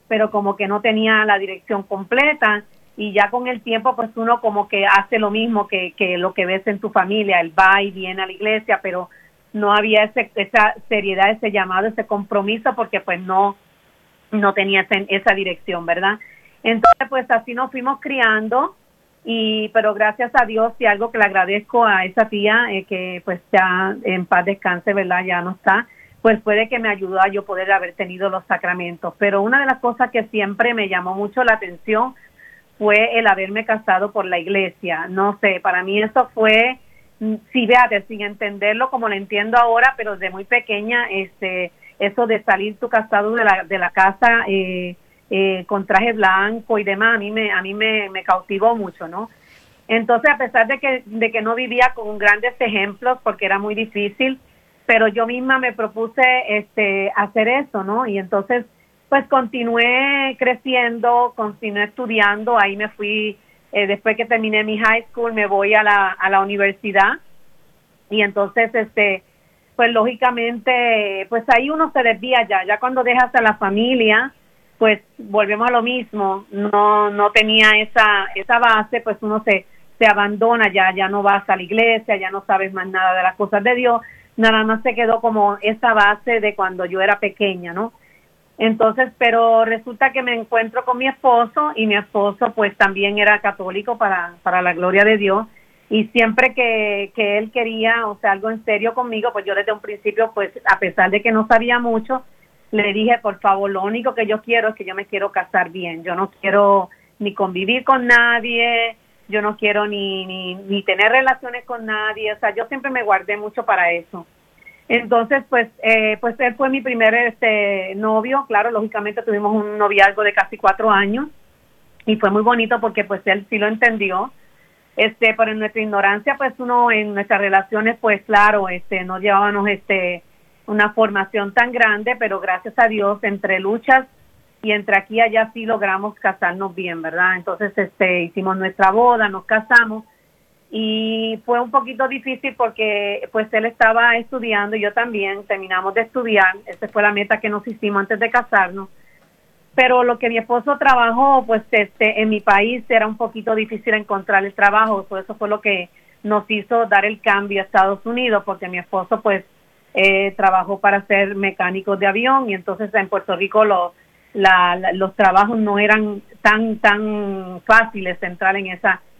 pero como que no tenía la dirección completa, y ya con el tiempo pues uno como que hace lo mismo que lo que ves en tu familia, él va y viene a la iglesia, pero no había esa seriedad, ese llamado, ese compromiso, porque pues no tenía esa dirección, ¿verdad? Entonces pues así nos fuimos criando, pero gracias a Dios, y algo que le agradezco a esa tía, que pues ya en paz descanse, ¿verdad? Ya no está, pues fue de que me ayudó a yo poder haber tenido los sacramentos. Pero una de las cosas que siempre me llamó mucho la atención fue el haberme casado por la iglesia. No sé, para mí eso fue, sí, véate, sin entenderlo como lo entiendo ahora, pero desde muy pequeña, eso de salir tú casado de la casa con traje blanco y demás, a mí me cautivó mucho, ¿no? Entonces, a pesar de que no vivía con grandes ejemplos, porque era muy difícil, pero yo misma me propuse hacer eso, ¿no? Y entonces pues continué creciendo, continué estudiando, ahí me fui, después que terminé mi high school, me voy a la universidad, y entonces, pues lógicamente, pues ahí uno se desvía ya cuando dejas a la familia, pues volvemos a lo mismo, no tenía esa base, pues uno se abandona, ya no vas a la iglesia, ya no sabes más nada de las cosas de Dios, nada más se quedó como esa base de cuando yo era pequeña, ¿no? Entonces, pero resulta que me encuentro con mi esposo, y mi esposo pues también era católico, para la gloria de Dios, y siempre que él quería, o sea, algo en serio conmigo, pues yo desde un principio, pues a pesar de que no sabía mucho, le dije, por favor, lo único que yo quiero es que yo me quiero casar bien, yo no quiero ni convivir con nadie, yo no quiero ni tener relaciones con nadie, o sea, yo siempre me guardé mucho para eso. Entonces, pues él fue mi primer novio. Claro, lógicamente tuvimos un noviazgo de casi 4 años, y fue muy bonito porque pues él sí lo entendió. Pero en nuestra ignorancia, pues uno en nuestras relaciones, pues claro, no llevábamos una formación tan grande, pero gracias a Dios, entre luchas y entre aquí y allá, sí logramos casarnos bien, ¿verdad? Entonces, hicimos nuestra boda, nos casamos. Y fue un poquito difícil porque pues él estaba estudiando y yo también, terminamos de estudiar, esa fue la meta que nos hicimos antes de casarnos, pero lo que mi esposo trabajó, pues en mi país era un poquito difícil encontrar el trabajo, por eso fue lo que nos hizo dar el cambio a Estados Unidos, porque mi esposo pues trabajó para ser mecánico de avión, y entonces en Puerto Rico los trabajos no eran tan fáciles entrar en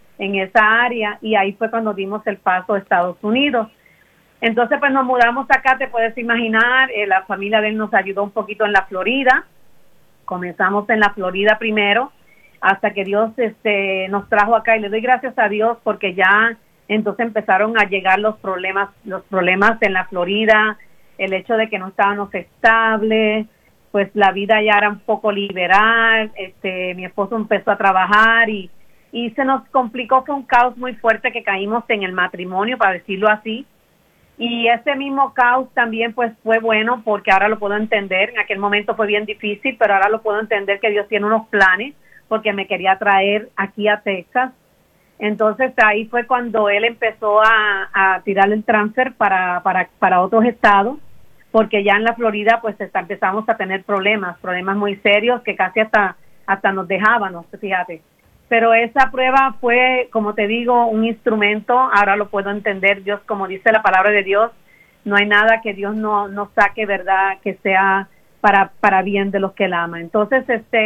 esa área, y ahí fue cuando dimos el paso a Estados Unidos. Entonces pues nos mudamos acá, te puedes imaginar, la familia de él nos ayudó un poquito en la Florida, comenzamos en la Florida primero, hasta que Dios nos trajo acá, y le doy gracias a Dios porque ya entonces empezaron a llegar los problemas en la Florida, el hecho de que no estábamos estables, pues la vida ya era un poco liberal, mi esposo empezó a trabajar, y se nos complicó, fue un caos muy fuerte que caímos en el matrimonio, para decirlo así, y ese mismo caos también pues fue bueno, porque ahora lo puedo entender. En aquel momento fue bien difícil, pero ahora lo puedo entender, que Dios tiene unos planes, porque me quería traer aquí a Texas. Entonces ahí fue cuando él empezó a tirar el transfer para otros estados, porque ya en la Florida pues empezamos a tener problemas muy serios, que casi hasta nos dejábamos, fíjate. Pero esa prueba fue, como te digo, un instrumento, ahora lo puedo entender. Dios, como dice la palabra de Dios, no hay nada que Dios no saque, ¿verdad?, que sea para bien de los que Él ama. Entonces,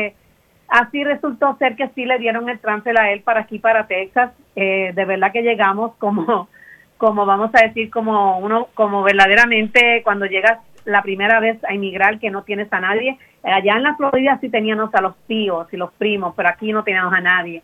así resultó ser que sí le dieron el transfer a él para aquí, para Texas. De verdad que llegamos como vamos a decir, como verdaderamente cuando llegas la primera vez a inmigrar, que no tienes a nadie. Allá en la Florida sí teníamos a los tíos y los primos, pero aquí no teníamos a nadie.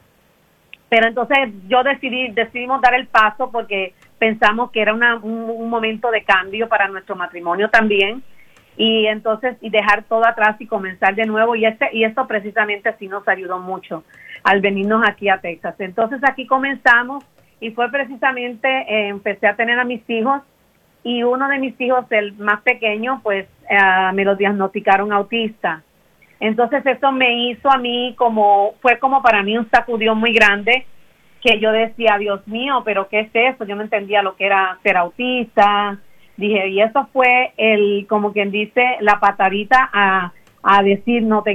Pero entonces decidimos dar el paso, porque pensamos que era un momento de cambio para nuestro matrimonio también, y entonces dejar todo atrás y comenzar de nuevo, y esto precisamente sí nos ayudó mucho al venirnos aquí a Texas. Entonces aquí comenzamos, y fue precisamente, empecé a tener a mis hijos, y uno de mis hijos, el más pequeño, pues me lo diagnosticaron autista. Entonces eso me hizo a mí fue como para mí un sacudión muy grande, que yo decía, Dios mío, pero ¿qué es eso? Yo no entendía lo que era ser autista. Dije, y eso fue como quien dice, la patadita a decir, no te